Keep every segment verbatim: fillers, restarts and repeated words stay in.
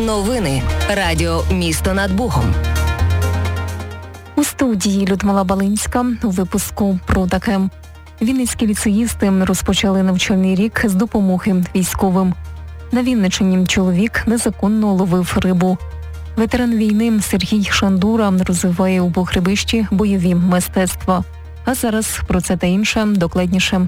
Новини. Радіо «Місто над Богом». У студії Людмила Балинська. У випуску про таке. Вінницькі ліцеїсти розпочали навчальний рік з допомоги військовим. На Вінниччині чоловік незаконно ловив рибу. Ветеран війни Сергій Шандура розвиває у погребищі бойові мистецтва. А зараз про це та інше докладніше.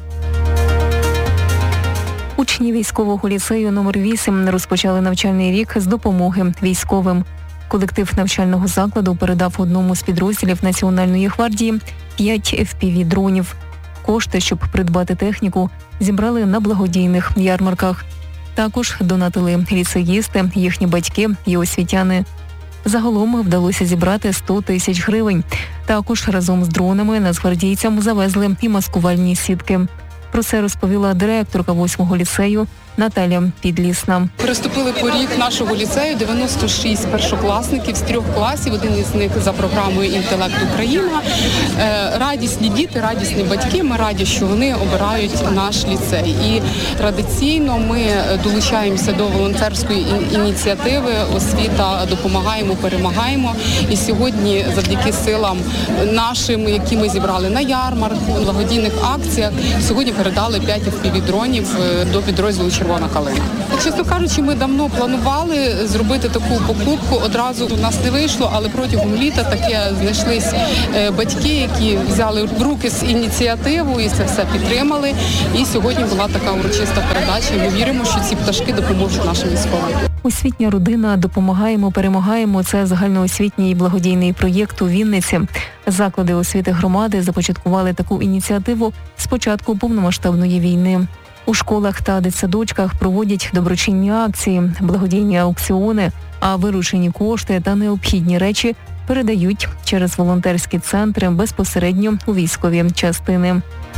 Учні військового ліцею номер вісім розпочали навчальний рік з допомоги військовим. Колектив навчального закладу передав одному з підрозділів Національної гвардії п'ять еф пі ві-дронів. Кошти, щоб придбати техніку, зібрали на благодійних ярмарках. Також донатили ліцеїсти, їхні батьки і освітяни. Загалом вдалося зібрати сто тисяч гривень. Також разом з дронами нацгвардійцям завезли і маскувальні сітки. Про це розповіла директорка восьмого ліцею Наталя Підлісна. Переступили поріг нашого ліцею дев'яносто шість першокласників з трьох класів, один із них за програмою «Інтелект Україна». Радісні діти, радісні батьки, ми раді, що вони обирають наш ліцей. І традиційно ми долучаємося до волонтерської ініціативи «Освіта, допомагаємо, перемагаємо». І сьогодні завдяки силам нашим, які ми зібрали на ярмарку, благодійних акціях, сьогодні передали п'ять еф пі ві-дронів до підрозділу «Червона калина». Чесно кажучи, ми давно планували зробити таку покупку, одразу у нас не вийшло, але протягом літа таке знайшлись батьки, які взяли в руки з ініціативу і це все підтримали. І сьогодні була така урочиста передача. Ми віримо, що ці пташки допоможуть нашим військовим. Освітня родина «Допомагаємо, перемагаємо» – це загальноосвітній благодійний проєкт у Вінниці. Заклади освіти громади започаткували таку ініціативу з початку повномасштабної війни. У школах та дитсадочках проводять доброчинні акції, благодійні аукціони, а виручені кошти та необхідні речі передають через волонтерські центри безпосередньо у військові частини.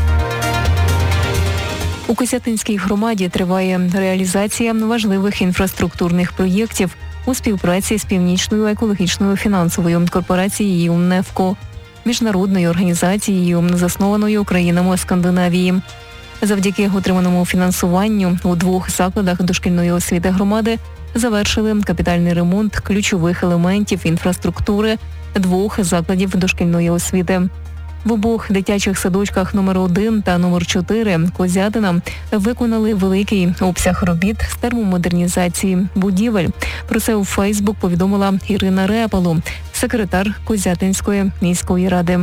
У Косятинській громаді триває реалізація важливих інфраструктурних проєктів у співпраці з Північною екологічною фінансовою корпорацією «Нефко», міжнародною організацією, заснованою країнами Скандинавії. Завдяки отриманому фінансуванню у двох закладах дошкільної освіти громади завершили капітальний ремонт ключових елементів інфраструктури двох закладів дошкільної освіти. В обох дитячих садочках номер один та номер чотири Козятина виконали великий обсяг робіт з термомодернізації будівель. Про це у Фейсбук повідомила Ірина Репало, секретар Козятинської міської ради.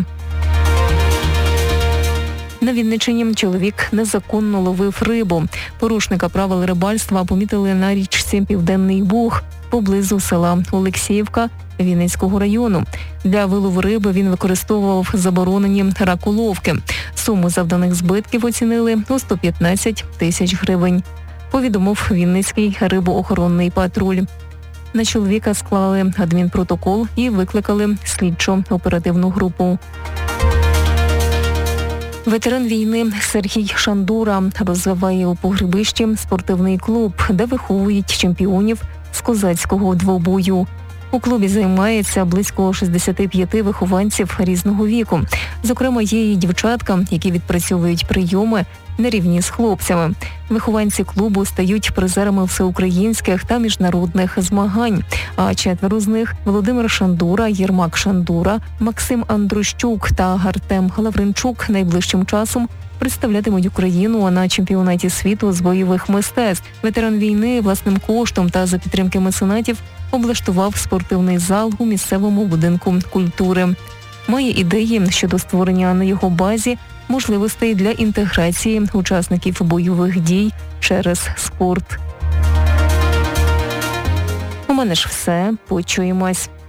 На Вінниччині чоловік незаконно ловив рибу. Порушника правил рибальства помітили на річці Південний Буг поблизу села Олексіївка Вінницького району. Для вилову риби він використовував заборонені раколовки. Суму завданих збитків оцінили у сто п'ятнадцять тисяч гривень, повідомив Вінницький рибоохоронний патруль. На чоловіка склали адмінпротокол і викликали слідчо-оперативну групу. Ветеран війни Сергій Шандура розвиває у погребищі спортивний клуб, де виховують чемпіонів з козацького двобою. У клубі займається близько шістдесят п'ять вихованців різного віку. Зокрема, є і дівчатка, які відпрацьовують прийоми на рівні з хлопцями. Вихованці клубу стають призерами всеукраїнських та міжнародних змагань. А четверо з них – Володимир Шандура, Єрмак Шандура, Максим Андрущук та Артем Лавренчук – найближчим часом представлятимуть Україну на чемпіонаті світу з бойових мистецтв. Ветеран війни власним коштом та за підтримки меценатів облаштував спортивний зал у місцевому будинку культури. Має ідеї щодо створення на його базі можливостей для інтеграції учасників бойових дій через спорт. У мене ж все. Почуємось.